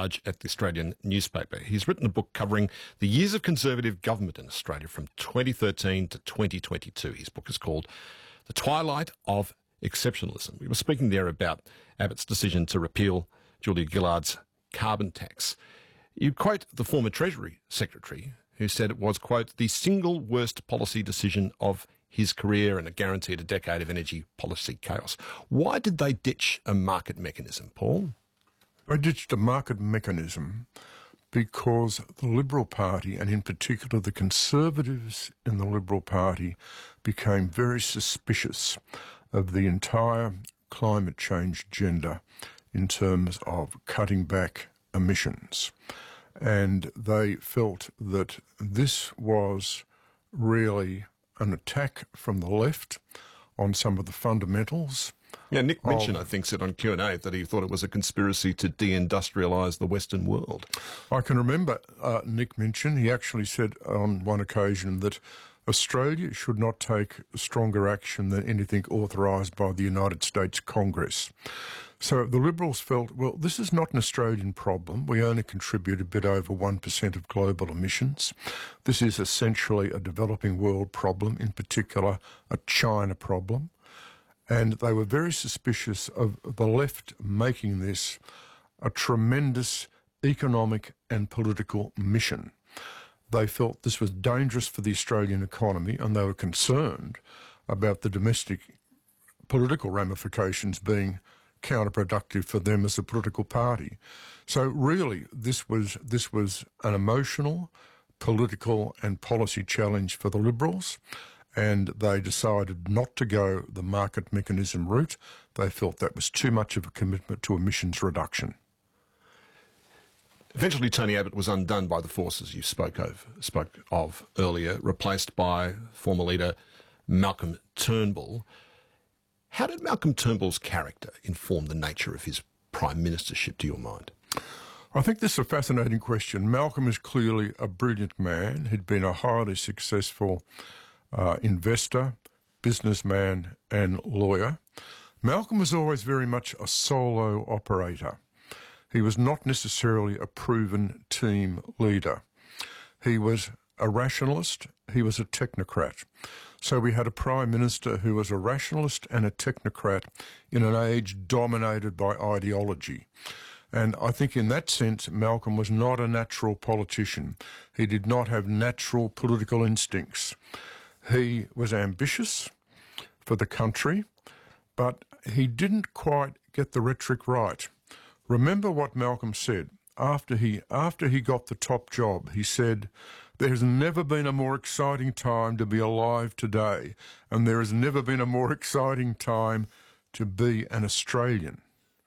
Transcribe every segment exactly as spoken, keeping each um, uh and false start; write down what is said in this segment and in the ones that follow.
charge at the Australian newspaper. He's written a book covering the years of Conservative government in Australia from twenty thirteen to twenty twenty-two. His book is called The Twilight of Exceptionalism. We were speaking there about Abbott's decision to repeal Julia Gillard's carbon tax. You quote the former Treasury Secretary, who said it was, quote, the single worst policy decision of his career and it guaranteed a decade of energy policy chaos. Why did they ditch a market mechanism, Paul? They ditched a market mechanism because the Liberal Party, and in particular the Conservatives in the Liberal Party, became very suspicious of the entire climate change agenda in terms of cutting back emissions. And they felt that this was really an attack from the left on some of the fundamentals. Yeah, Nick Minchin, I think, said on Q and A that he thought it was a conspiracy to deindustrialise the Western world. I can remember uh, Nick Minchin. He actually said on one occasion that Australia should not take stronger action than anything authorised by the United States Congress. So the Liberals felt, well, this is not an Australian problem. We only contribute a bit over one percent of global emissions. This is essentially a developing world problem, in particular a China problem. And they were very suspicious of the left making this a tremendous economic and political mission. They felt this was dangerous for the Australian economy, and they were concerned about the domestic political ramifications being counterproductive for them as a political party. So really, this was this was an emotional, political and policy challenge for the Liberals, and they decided not to go the market mechanism route. They felt that was too much of a commitment to emissions reduction. Eventually, Tony Abbott was undone by the forces you spoke of, spoke of earlier, replaced by former leader Malcolm Turnbull. How did Malcolm Turnbull's character inform the nature of his prime ministership, to your mind? I think this is a fascinating question. Malcolm is clearly a brilliant man. He'd been a highly successful uh, investor, businessman and lawyer. Malcolm was always very much a solo operator. He was not necessarily a proven team leader. He was a rationalist, he was a technocrat. So we had a Prime Minister who was a rationalist and a technocrat in an age dominated by ideology. And I think in that sense, Malcolm was not a natural politician. He did not have natural political instincts. He was ambitious for the country, but he didn't quite get the rhetoric right. Remember what Malcolm said after he after he got the top job. He said, "There has never been a more exciting time to be alive today, and there has never been a more exciting time to be an Australian."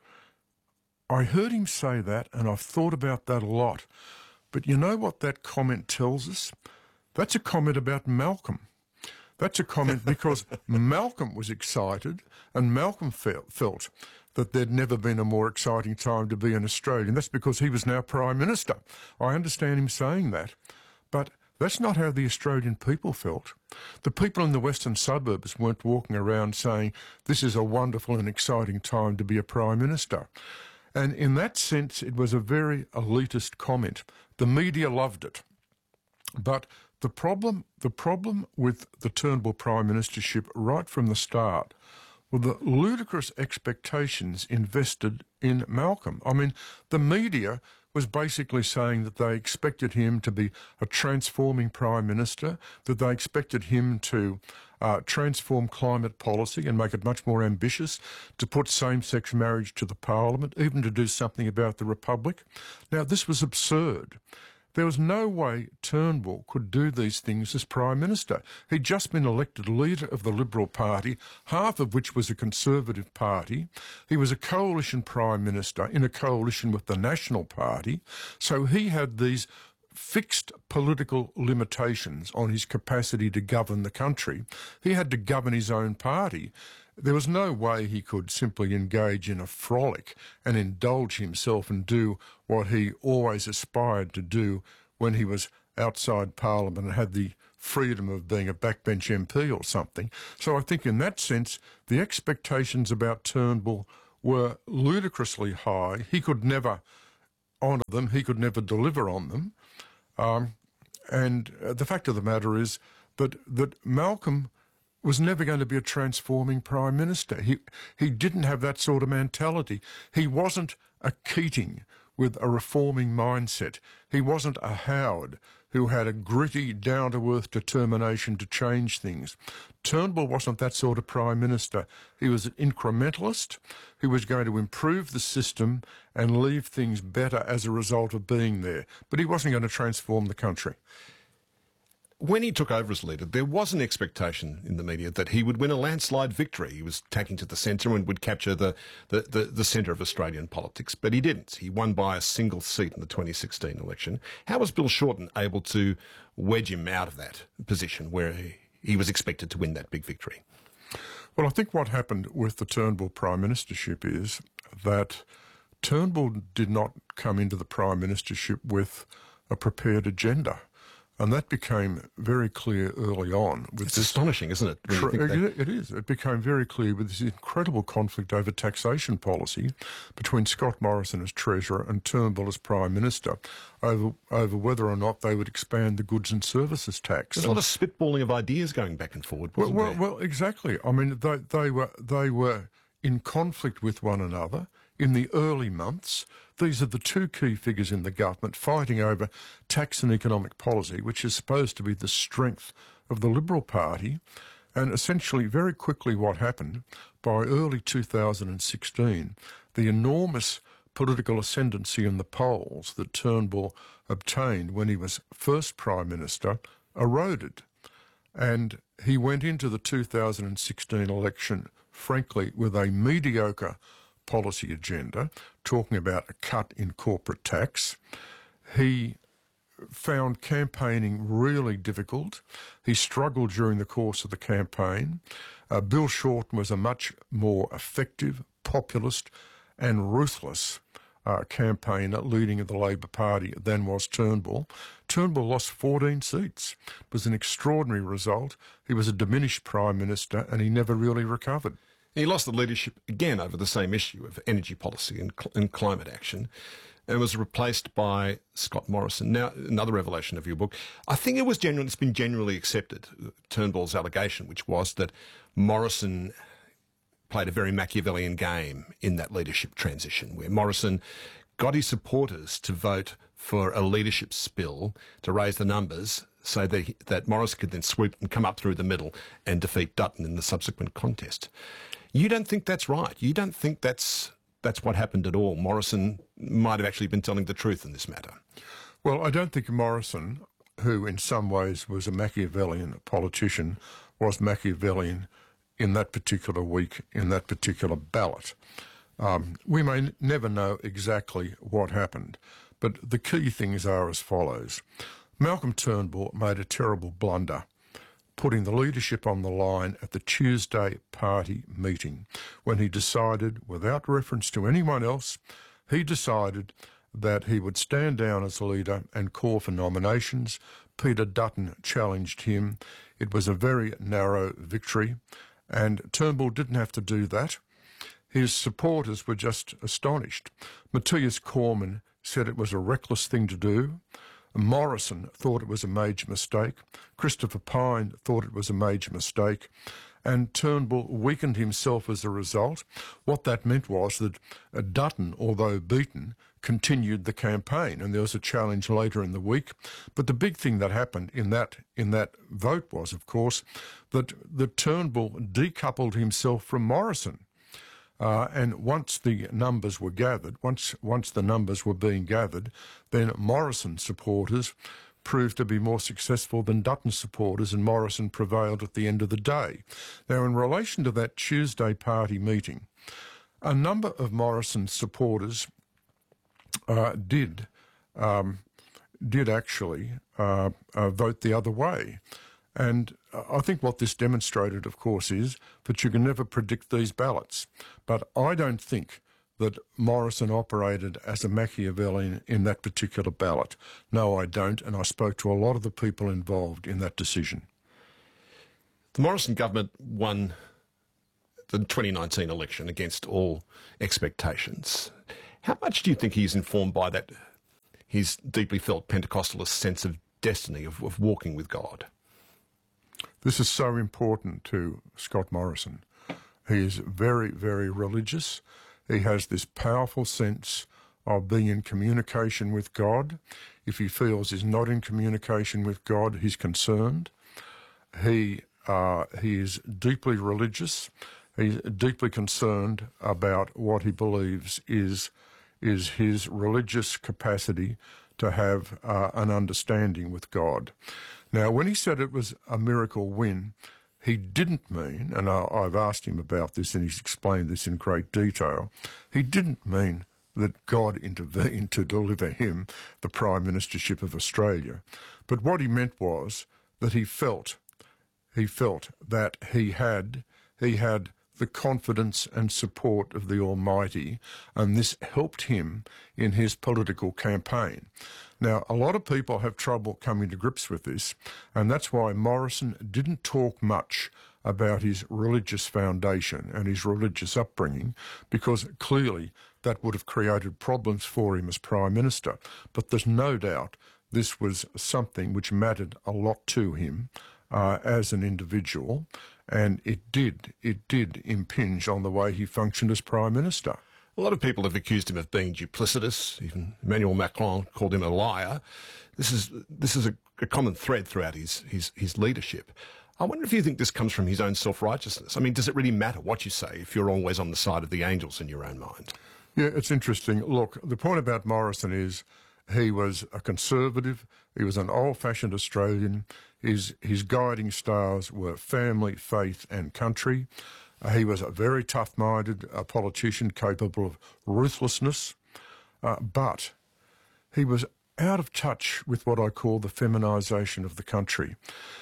I heard him say that, and I've thought about that a lot. But you know what that comment tells us? That's a comment about Malcolm. That's a comment because Malcolm was excited, and Malcolm felt, felt that there'd never been a more exciting time to be an Australian. That's because he was now Prime Minister. I understand him saying that, but that's not how the Australian people felt. The people in the western suburbs weren't walking around saying, this is a wonderful and exciting time to be a Prime Minister. And in that sense, it was a very elitist comment. The media loved it. But the problem, the problem with the Turnbull Prime Ministership right from the start were the ludicrous expectations invested in Malcolm. I mean, the media was basically saying that they expected him to be a transforming Prime Minister, that they expected him to uh, transform climate policy and make it much more ambitious, to put same-sex marriage to the Parliament, even to do something about the Republic. Now, this was absurd. There was no way Turnbull could do these things as Prime Minister. He'd just been elected leader of the Liberal Party, half of which was a Conservative Party. He was a coalition Prime Minister in a coalition with the National Party. So he had these fixed political limitations on his capacity to govern the country. He had to govern his own party. There was no way he could simply engage in a frolic and indulge himself and do what he always aspired to do when he was outside Parliament and had the freedom of being a backbench M P or something. So I think in that sense, the expectations about Turnbull were ludicrously high. He could never honour them, he could never deliver on them. Um, and uh, the fact of the matter is that, that Malcolm was never going to be a transforming Prime Minister. He, he didn't have that sort of mentality. He wasn't a Keating with a reforming mindset. He wasn't a Howard who had a gritty, down-to-earth determination to change things. Turnbull wasn't that sort of Prime Minister. He was an incrementalist who was going to improve the system and leave things better as a result of being there. But he wasn't going to transform the country. When he took over as leader, there was an expectation in the media that he would win a landslide victory. He was taking to the centre and would capture the, the, the, the centre of Australian politics, but he didn't. He won by a single seat in the twenty sixteen election. How was Bill Shorten able to wedge him out of that position where he, he was expected to win that big victory? Well, I think what happened with the Turnbull Prime Ministership is that Turnbull did not come into the Prime Ministership with a prepared agenda. And that became very clear early on. With it's this astonishing, isn't it? Tr- it, it is. It became very clear with this incredible conflict over taxation policy between Scott Morrison as Treasurer and Turnbull as Prime Minister over, over whether or not they would expand the goods and services tax. There's a lot of spitballing of ideas going back and forward, wasn't well, well, there? well, exactly. I mean, they, they were they were in conflict with one another in the early months. These are the two key figures in the government fighting over tax and economic policy, which is supposed to be the strength of the Liberal Party. And essentially, very quickly what happened, by early two thousand sixteen, the enormous political ascendancy in the polls that Turnbull obtained when he was first Prime Minister eroded. And he went into the two thousand sixteen election, frankly, with a mediocre policy agenda, talking about a cut in corporate tax. He found campaigning really difficult. He struggled during the course of the campaign. Uh, Bill Shorten was a much more effective, populist and ruthless uh, campaigner leading the Labor Party than was Turnbull. Turnbull lost fourteen seats. It was an extraordinary result. He was a diminished Prime Minister and he never really recovered. He lost the leadership again over the same issue of energy policy and, cl- and climate action and was replaced by Scott Morrison. Now, another revelation of your book. I think it was genuine, it's been generally accepted, Turnbull's allegation, which was that Morrison played a very Machiavellian game in that leadership transition, where Morrison got his supporters to vote for a leadership spill to raise the numbers so that, he, that Morrison could then swoop and come up through the middle and defeat Dutton in the subsequent contest. You don't think that's right. You don't think that's that's what happened at all. Morrison might have actually been telling the truth in this matter. Well, I don't think Morrison, who in some ways was a Machiavellian politician, was Machiavellian in that particular week, in that particular ballot. Um, we may n- never know exactly what happened, but the key things are as follows. Malcolm Turnbull made a terrible blunder, putting the leadership on the line at the Tuesday party meeting when he decided, without reference to anyone else, he decided that he would stand down as leader and call for nominations. Peter Dutton challenged him. It was a very narrow victory, and Turnbull didn't have to do that. His supporters were just astonished. Matthias Cormann said it was a reckless thing to do. Morrison thought it was a major mistake. Christopher Pyne thought it was a major mistake. And Turnbull weakened himself as a result. What that meant was that uh, Dutton, although beaten, continued the campaign, and there was a challenge later in the week. But the big thing that happened in that in that vote was, of course, that, that Turnbull decoupled himself from Morrison. Uh, and once the numbers were gathered, once once the numbers were being gathered, then Morrison supporters proved to be more successful than Dutton supporters, and Morrison prevailed at the end of the day. Now, in relation to that Tuesday party meeting, a number of Morrison supporters uh, did um, did actually uh, uh, vote the other way. And I think what this demonstrated, of course, is that you can never predict these ballots. But I don't think that Morrison operated as a Machiavellian in that particular ballot. No, I don't, and I spoke to a lot of the people involved in that decision. The Morrison government won the twenty nineteen election against all expectations. How much do you think he's informed by that his deeply felt Pentecostalist sense of destiny, of, of walking with God. This is so important to Scott Morrison. He is very, very religious. He has this powerful sense of being in communication with God. If he feels he's not in communication with God, he's concerned. He, uh, he is deeply religious. He's deeply concerned about what he believes is, is his religious capacity to have uh, an understanding with God. Now, when he said it was a miracle win, he didn't mean, and I, I've asked him about this and he's explained this in great detail, he didn't mean that God intervened to deliver him the Prime Ministership of Australia. But what he meant was that he felt, he felt that he had, he had the confidence and support of the Almighty, and this helped him in his political campaign. Now, a lot of people have trouble coming to grips with this, and that's why Morrison didn't talk much about his religious foundation and his religious upbringing, because clearly that would have created problems for him as Prime Minister. But there's no doubt this was something which mattered a lot to him uh, as an individual, and it did, it did impinge on the way he functioned as Prime Minister. A lot of people have accused him of being duplicitous. Even Emmanuel Macron called him a liar. This is this is a, a common thread throughout his, his, his leadership. I wonder if you think this comes from his own self-righteousness. I mean, does it really matter what you say if you're always on the side of the angels in your own mind? Yeah, it's interesting. Look, the point about Morrison is he was a conservative. He was an old-fashioned Australian. His, his guiding stars were family, faith and country. Uh, he was a very tough-minded uh, politician capable of ruthlessness, uh, but he was out of touch with what I call the feminisation of the country.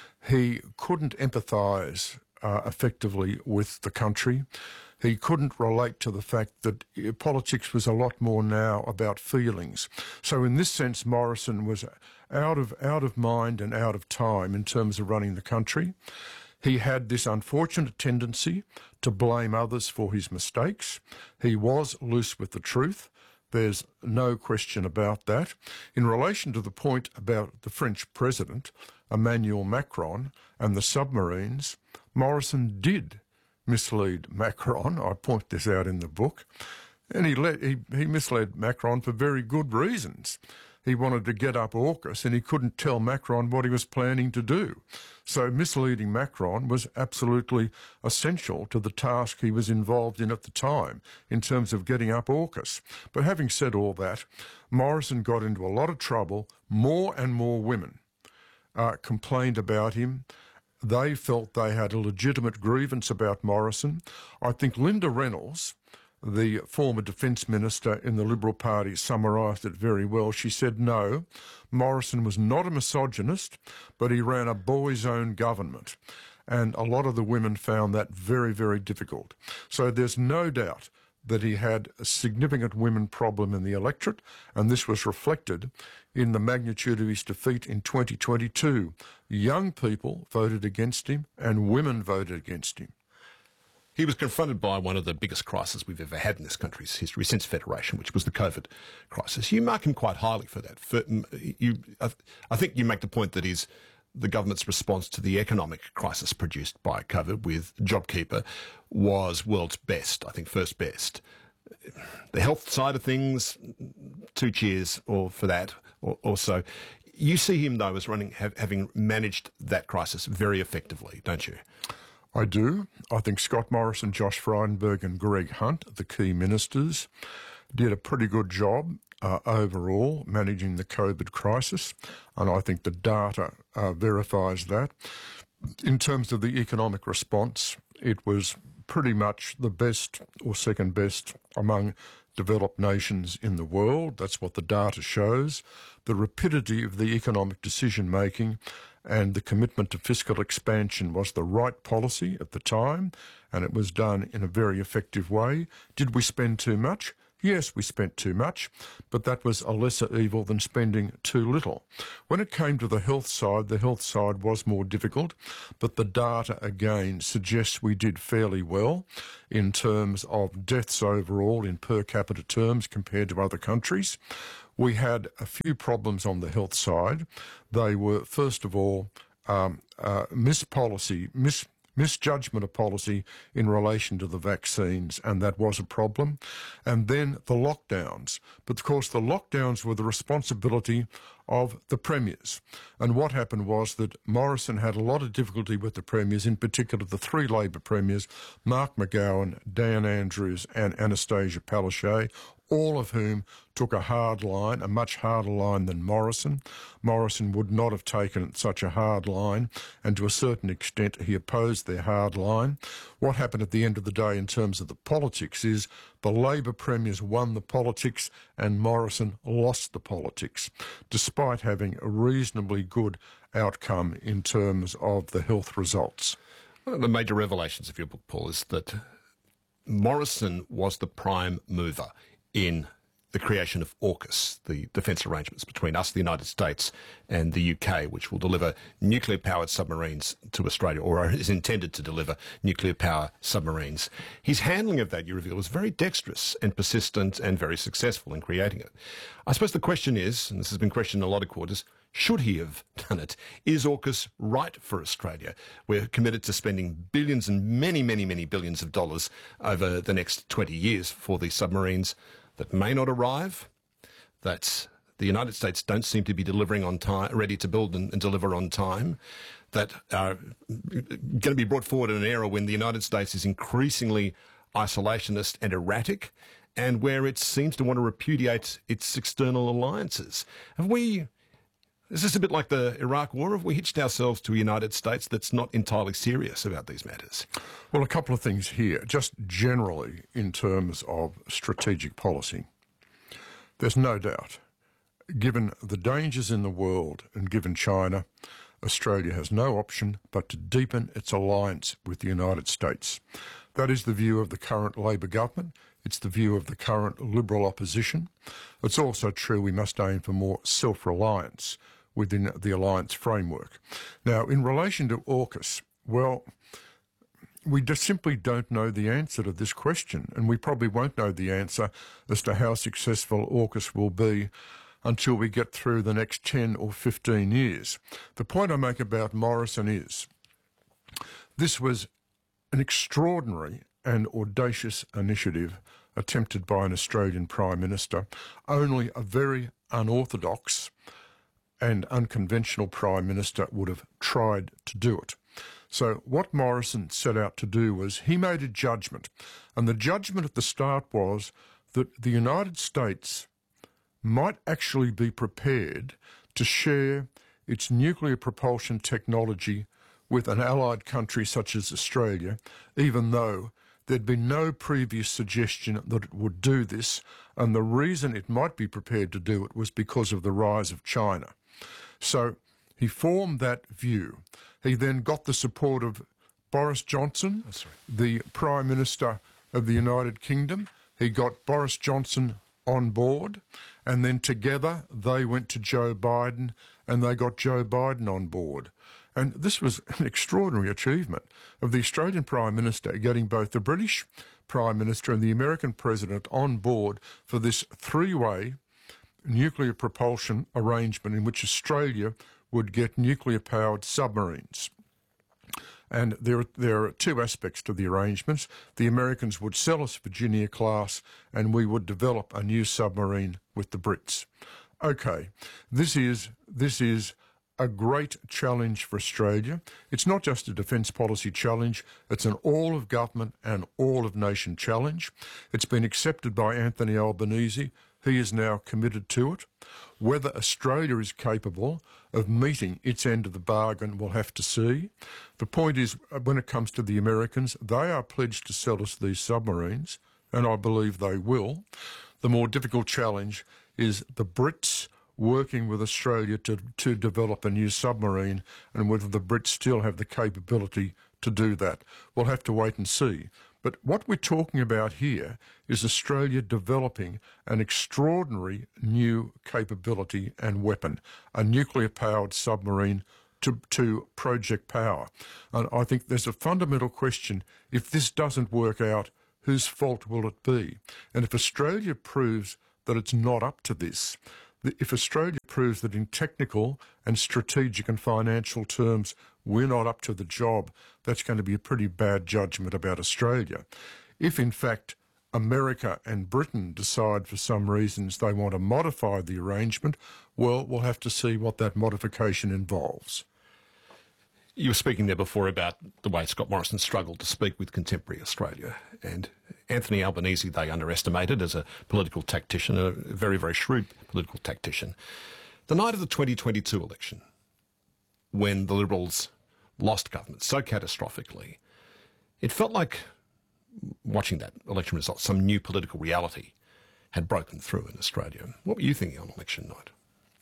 He couldn't empathise uh, effectively with the country. He couldn't relate to the fact that uh, politics was a lot more now about feelings. So in this sense, Morrison was out of, out of mind and out of time in terms of running the country. He had this unfortunate tendency to blame others for his mistakes. He was loose with the truth. There's no question about that. In relation to the point about the French president, Emmanuel Macron, and the submarines, Morrison did mislead Macron. I point this out in the book. And he, let, he, he misled Macron for very good reasons. He wanted to get up AUKUS and he couldn't tell Macron what he was planning to do. So misleading Macron was absolutely essential to the task he was involved in at the time in terms of getting up AUKUS. But having said all that, Morrison got into a lot of trouble. More and more women uh, complained about him. They felt they had a legitimate grievance about Morrison. I think Linda Reynolds, the former Defence Minister in the Liberal Party, summarised it very well. She said, no, Morrison was not a misogynist, but he ran a boys' own government. And a lot of the women found that very, very difficult. So there's no doubt that he had a significant women problem in the electorate, and this was reflected in the magnitude of his defeat in twenty twenty-two. Young people voted against him and women voted against him. He was confronted by one of the biggest crises we've ever had in this country's history since Federation, which was the COVID crisis. You mark him quite highly for that. For, you, I think you make the point that his, the government's response to the economic crisis produced by COVID with JobKeeper was world's best, I think first best. The health side of things, two cheers or for that or, or so. You see him, though, as running, have, having managed that crisis very effectively, don't you? I do. I think Scott Morrison, Josh Frydenberg and Greg Hunt, the key ministers, did a pretty good job uh, overall managing the COVID crisis, and I think the data uh, verifies that. In terms of the economic response, it was pretty much the best or second best among developed nations in the world. That's what the data shows. The rapidity of the economic decision-making and the commitment to fiscal expansion was the right policy at the time, and it was done in a very effective way. Did we spend too much? Yes, we spent too much, but that was a lesser evil than spending too little. When it came to the health side, the health side was more difficult, but the data again suggests we did fairly well in terms of deaths overall in per capita terms compared to other countries. we had a few problems on the health side. They were, first of all, um, uh, mispolicy, mis misjudgment of policy in relation to the vaccines, and that was a problem. And then the lockdowns. But of course, the lockdowns were the responsibility of the premiers. And what happened was that Morrison had a lot of difficulty with the premiers, in particular the three Labor premiers, Mark McGowan, Dan Andrews and Anastasia Palaszczuk, all of whom took a hard line, a much harder line than Morrison. Morrison would not have taken such a hard line, and to a certain extent he opposed their hard line. What happened at the end of the day in terms of the politics is the Labor premiers won the politics and Morrison lost the politics, despite having a reasonably good outcome in terms of the health results. One of the major revelations of your book, Paul, is that Morrison was the prime mover in the creation of AUKUS, the defence arrangements between us, the United States, and the U K, which will deliver nuclear-powered submarines to Australia, or is intended to deliver nuclear-power submarines. His handling of that, you reveal, was very dexterous and persistent and very successful in creating it. I suppose the question is, and this has been questioned in a lot of quarters, should he have done it? Is AUKUS right for Australia? We're committed to spending billions and many, many, many billions of dollars over the next twenty years for these submarines that may not arrive, that the United States don't seem to be delivering on time, ready to build and, and deliver on time, that are going to be brought forward in an era when the United States is increasingly isolationist and erratic, and where it seems to want to repudiate its external alliances. Have we... Is this a bit like the Iraq War? Have we hitched ourselves to a United States that's not entirely serious about these matters? Well, a couple of things here. Just generally in terms of strategic policy, there's no doubt, given the dangers in the world and given China, Australia has no option but to deepen its alliance with the United States. That is the view of the current Labor government. It's the view of the current Liberal opposition. It's also true we must aim for more self-reliance within the alliance framework. Now, in relation to AUKUS, well, we just simply don't know the answer to this question, and we probably won't know the answer as to how successful AUKUS will be until we get through the next ten or fifteen years. The point I make about Morrison is this was an extraordinary and audacious initiative attempted by an Australian Prime Minister. Only a very unorthodox and unconventional Prime Minister would have tried to do it. So what Morrison set out to do was he made a judgment, and the judgment at the start was that the United States might actually be prepared to share its nuclear propulsion technology with an allied country such as Australia, even though there'd been no previous suggestion that it would do this, and the reason it might be prepared to do it was because of the rise of China. So he formed that view. He then got the support of Boris Johnson, oh, the Prime Minister of the United Kingdom. He got Boris Johnson on board, and then together they went to Joe Biden and they got Joe Biden on board. And this was an extraordinary achievement of the Australian Prime Minister getting both the British Prime Minister and the American President on board for this three-way nuclear propulsion arrangement in which Australia would get nuclear-powered submarines. And there, there are two aspects to the arrangements. The Americans would sell us Virginia class and we would develop a new submarine with the Brits. Okay, this is, this is a great challenge for Australia. It's not just a defence policy challenge, it's an all-of-government and all-of-nation challenge. It's been accepted by Anthony Albanese. He is now committed to it. Whether Australia is capable of meeting its end of the bargain, we'll have to see. The point is, when it comes to the Americans, they are pledged to sell us these submarines, and I believe they will. The more difficult challenge is the Brits working with Australia to, to develop a new submarine, and whether the Brits still have the capability to do that. We'll have to wait and see. But what we're talking about here is Australia developing an extraordinary new capability and weapon, a nuclear-powered submarine to, to project power. And I think there's a fundamental question, if this doesn't work out, whose fault will it be? And if Australia proves that it's not up to this, If Australia proves that in technical and strategic and financial terms we're not up to the job, that's going to be a pretty bad judgment about Australia. If, in fact, America and Britain decide for some reasons they want to modify the arrangement, well, we'll have to see what that modification involves. You were speaking there before about the way Scott Morrison struggled to speak with contemporary Australia, and Anthony Albanese they underestimated as a political tactician, a very, very shrewd political tactician. The night of the twenty twenty-two election, when the Liberals lost government so catastrophically, it felt like, watching that election result, some new political reality had broken through in Australia. What were you thinking on election night?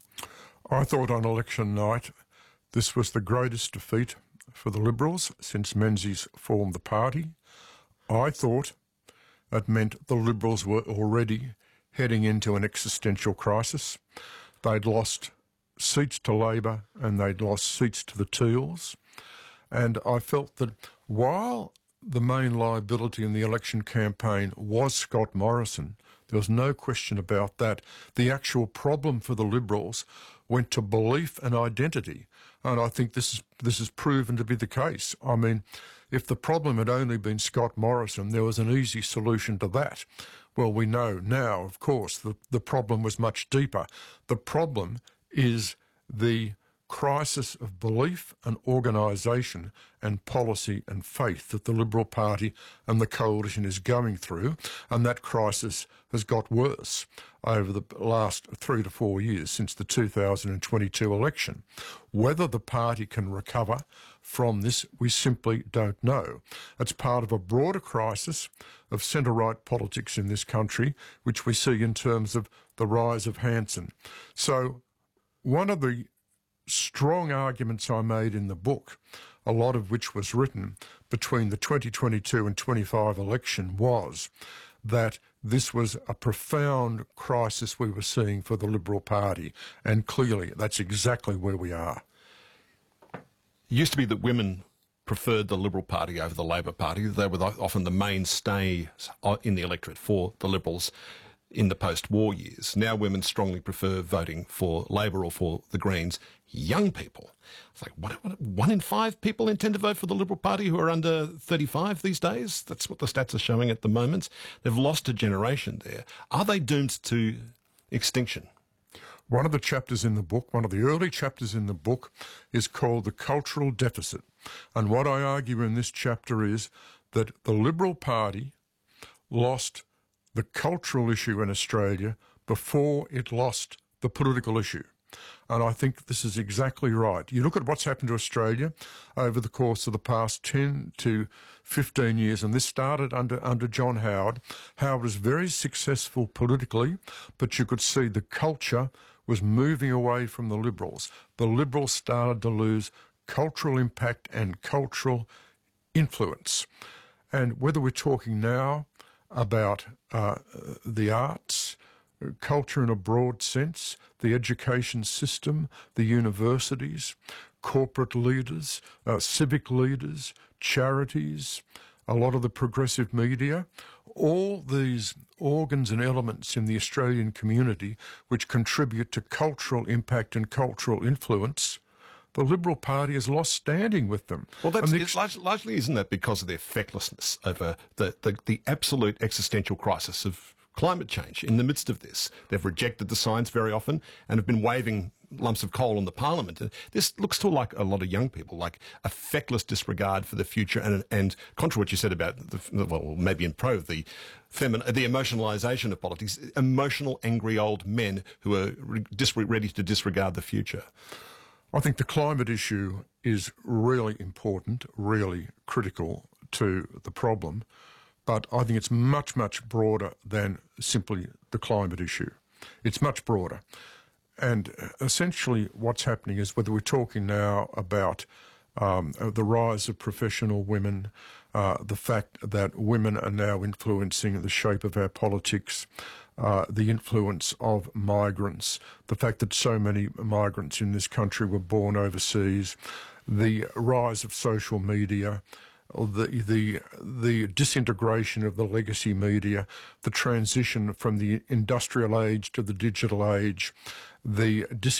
I thought on election night this was the greatest defeat for the Liberals since Menzies formed the party. I thought it meant the Liberals were already heading into an existential crisis. They'd lost seats to Labor and they'd lost seats to the Teals. And I felt that while the main liability in the election campaign was Scott Morrison, there was no question about that, the actual problem for the Liberals went to belief and identity. And I think this is this is proven to be the case. I mean, if the problem had only been Scott Morrison, there was an easy solution to that. Well, we know now, of course, that the problem was much deeper. The problem is the crisis of belief and organisation and policy and faith that the Liberal Party and the coalition is going through, and that crisis has got worse over the last three to four years since the two thousand twenty-two election. Whether the party can recover from this, we simply don't know. It's part of a broader crisis of centre-right politics in this country, which we see in terms of the rise of Hanson. So one of the strong arguments I made in the book, a lot of which was written between the twenty twenty-two and twenty-five election, was that this was a profound crisis we were seeing for the Liberal Party, and clearly that's exactly where we are. It used to be that women preferred the Liberal Party over the Labor Party. They were often the mainstay in the electorate for the Liberals in the post-war years. Now women strongly prefer voting for Labor or for the Greens. Young people, it's like what, what, one in five people intend to vote for the Liberal Party who are under thirty-five these days. That's what the stats are showing at the moment. They've lost a generation there. Are they doomed to extinction? One of the chapters in the book, one of the early chapters in the book, is called The Cultural Deficit. And what I argue in this chapter is that the Liberal Party lost the cultural issue in Australia before it lost the political issue. And I think this is exactly right. You look at what's happened to Australia over the course of the past ten to fifteen years, and this started under, under John Howard. Howard was very successful politically, but you could see the culture was moving away from the Liberals. The Liberals started to lose cultural impact and cultural influence. And whether we're talking now about uh, the arts, culture in a broad sense, the education system, the universities, corporate leaders, uh, civic leaders, charities, a lot of the progressive media, all these organs and elements in the Australian community which contribute to cultural impact and cultural influence, the Liberal Party has lost standing with them. Well, that's, the, it's largely, largely isn't that because of their fecklessness over the, the, the absolute existential crisis of climate change in the midst of this? They've rejected the science very often and have been waving lumps of coal in the parliament. This looks to like a lot of young people, like a feckless disregard for the future and, and contrary to what you said about, the, well, maybe in pro, the, femin- the emotionalisation of politics, emotional, angry old men who are re- dis- ready to disregard the future. I think the climate issue is really important, really critical to the problem, but I think it's much, much broader than simply the climate issue. It's much broader. And essentially what's happening is whether we're talking now about um, the rise of professional women, uh, the fact that women are now influencing the shape of our politics, uh, the influence of migrants, the fact that so many migrants in this country were born overseas, the rise of social media, the the the disintegration of the legacy media, the transition from the industrial age to the digital age, the dis